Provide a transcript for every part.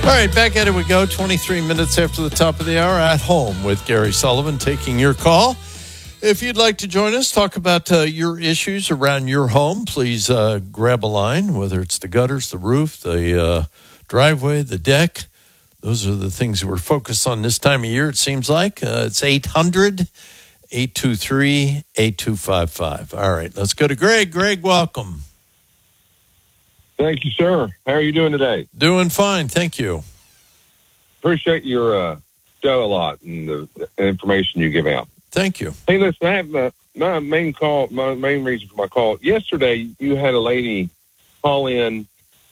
All right, back at it we go. 23 minutes after the top of the hour, At Home with Gary Sullivan, taking your call. If you'd like to join us, talk about your issues around your home, please grab a line, whether it's the gutters, the roof, the driveway, the deck. Those are the things we're focused on this time of year, it seems like. It's 800-823-8255. All right, let's go to Greg. Greg, welcome. Thank you, sir. How are you doing today? Doing fine, thank you. Appreciate your show a lot and the information you give out. Thank you. Hey, listen, I have my main reason for my call. Yesterday, you had a lady call in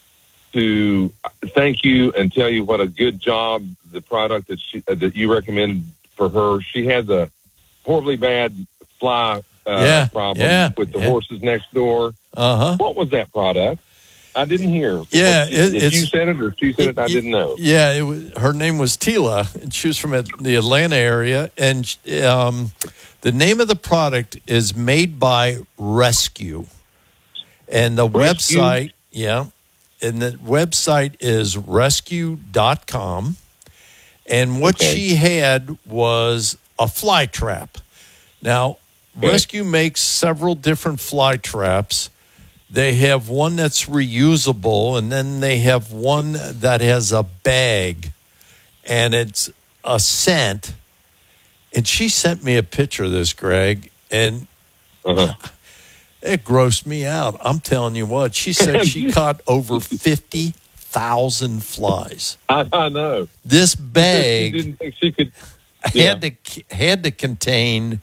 to thank you and tell you what a good job the product that you recommended for her. She had the horribly bad fly problem with the horses next door. Uh-huh. What was that product? I didn't hear. Yeah, if you said it or she said it, I didn't know. Yeah, her name was Tila, and she was from the Atlanta area. And the name of the product is Made by Rescue, and the website, and the website is rescue.com. And what she had was a fly trap. Now, Rescue makes several different fly traps. They have one that's reusable, and then they have one that has a bag, and it's a scent. And she sent me a picture of this, Greg, and it grossed me out. I'm telling you what. She said she caught over 50,000 flies. I know. This bag she didn't think she could, had to contain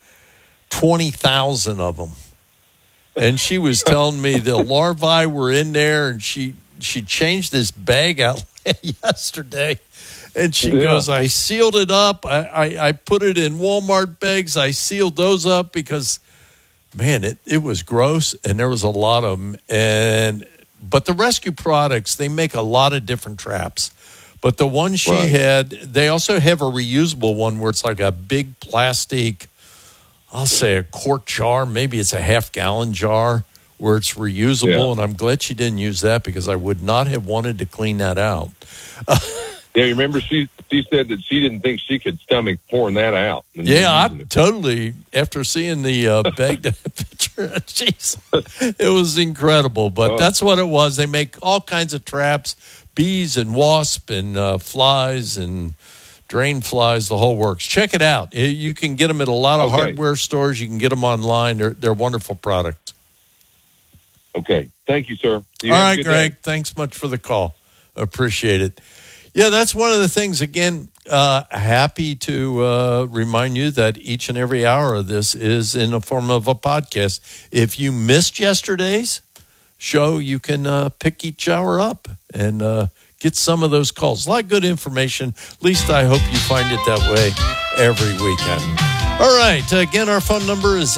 20,000 of them. And she was telling me the larvae were in there, and she changed this bag out yesterday. And she goes, I sealed it up. I put it in Walmart bags. I sealed those up because, man, it was gross, and there was a lot of them. But the Rescue products, they make a lot of different traps. But the one she had, they also have a reusable one where it's like a big plastic, I'll say a quart jar, maybe it's a half-gallon jar where it's reusable, and I'm glad she didn't use that because I would not have wanted to clean that out. Yeah, you remember she said that she didn't think she could stomach pouring that out. Yeah, I totally, after seeing the bag picture, jeez, it was incredible. But that's what it was. They make all kinds of traps, bees and wasps and flies and drain flies, the whole works. Check it out. You can get them at a lot of hardware stores. You can get them online. They're wonderful products. Okay. Thank you, sir. All right, Greg. Thanks much for the call. Appreciate it. Yeah, that's one of the things. Again, happy to remind you that each and every hour of this is in the form of a podcast. If you missed yesterday's show, you can pick each hour up and get some of those calls. A lot of good information. At least I hope you find it that way every weekend. All right. Again, our phone number is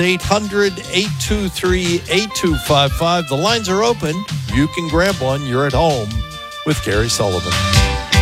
800-823-8255. The lines are open. You can grab one. You're at home with Gary Sullivan.